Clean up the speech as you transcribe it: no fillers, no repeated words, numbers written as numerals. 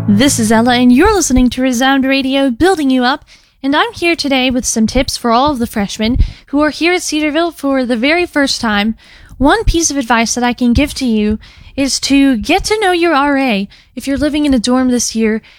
This is Ella, and you're listening to Resound Radio, building you up. And I'm here today with some tips for all of the freshmen who are here at Cedarville for the very first time. One piece of advice that I can give to you is to get to know your RA. If you're living in a dorm this year,